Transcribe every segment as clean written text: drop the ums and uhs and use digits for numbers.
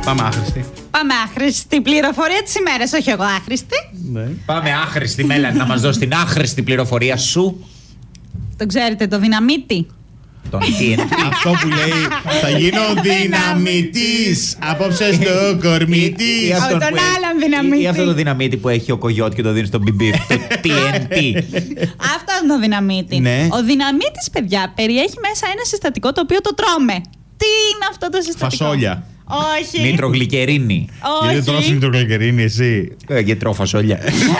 Πάμε άχρηστη. Πάμε άχρηστη πληροφορία της ημέρας, όχι εγώ άχρηστη. Ναι. Πάμε άχρηστη, Μέλανη, να μας δώσει την άχρηστη πληροφορία σου. Το ξέρετε, το δυναμίτι. Τον TNT. Αυτό που λέει θα γίνω δυναμητής απόψε στο κορμίτι. Τον άλλον δυναμίτη. Ή αυτό το δυναμίτι που έχει ο Κογιότ και το δίνει στον BB. Το TNT. Αυτό είναι το δυναμίτι. Ναι. Ο δυναμίτης, παιδιά, περιέχει μέσα ένα συστατικό το οποίο το τρώμε. Τι είναι αυτό το συστατικό? Φασόλια. Όχι. Νητρογλυκερίνη. Γιατί δεν τρως νητρογλυκερίνη εσύ? Και τρώω φασόλια.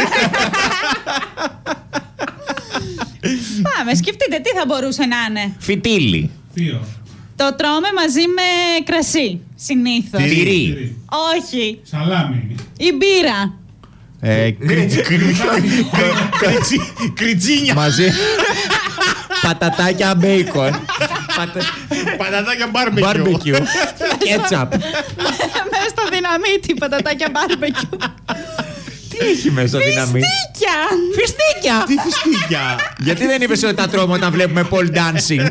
Πάμε, σκεφτείτε τι θα μπορούσε να είναι. Φιτίλι. Το τρώμε μαζί με κρασί, συνήθως. Τυρί. Όχι. Σαλάμι. Η μπύρα. Κριτσίνια. Μαζί. Πατατάκια μπέικον. Πατατάκια μπάρμπεκιου. Μπάρμπεκιου. Κέτσαπ. Μέσα στο δυναμίτι, πατατάκια μπάρμπεκιου. Τι έχει μέσα στο δυναμίτι? Φιστίκια. Φιστίκια. Τι φιστίκια. Γιατί δεν είπες ότι τα τρώμε όταν βλέπουμε pole dancing?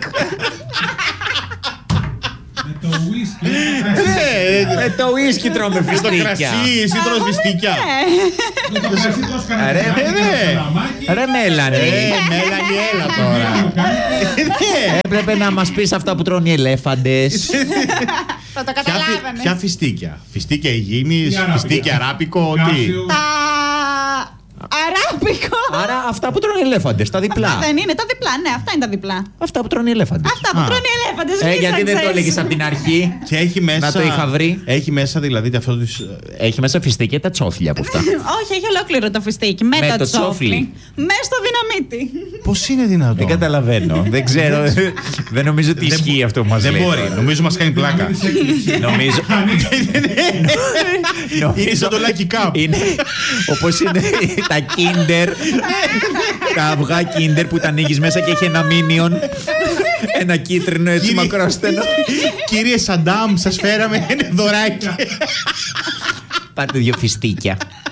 Με το whisky. Με το whisky τρώμε Στο φιστίκια. κρασί, εσύ τρως φιστίκια. Με το κρασί τόσο κανένα. Ρε Μέλανη. Μέλανη, έλα τώρα. Έπρεπε να μας πεις αυτά που τρώνε οι ελέφαντες. Θα το καταλάβαινε. Ποια φιστίκια? Φιστίκια υγιεινής, φιστίκια αράπικο, τι? Τα αράπικο. Άρα αυτά που τρώνε οι ελέφαντες, τα διπλά. Δεν είναι τα διπλά, ναι, αυτά είναι τα διπλά. Αυτά που τρώνε οι ελέφαντες. Αυτά που τρώνε οι ελέφαντες. Γιατί δεν το έλεγες από την αρχή? Και έχει μέσα. Να το είχα βρει. Έχει μέσα δηλαδή αυτό το. Έχει μέσα φιστίκια τα τσόφλια από αυτά. Όχι, έχει ολόκληρο το φιστίκι. Με Με το το τσόφλι. τσόφλι. Μέσα στο δυναμίτι. Πώς είναι δυνατόν? Δεν καταλαβαίνω. Δεν ξέρω. Δεν νομίζω ότι ισχύει αυτό που μας λέει. Δεν μπορεί. Νομίζω μας κάνει πλάκα. Νομίζω. Είναι σαν το Lucky Cup. Είναι όπως είναι τα Kinder. Τα αυγά Kinder που τα ανοίγεις μέσα και έχει ένα minion. Ένα κίτρινο έτσι Κύριε- μακρόστενο. Κύριε Σαντάμ, σας φέραμε ένα δωράκι. Πάρτε δύο φιστίκια.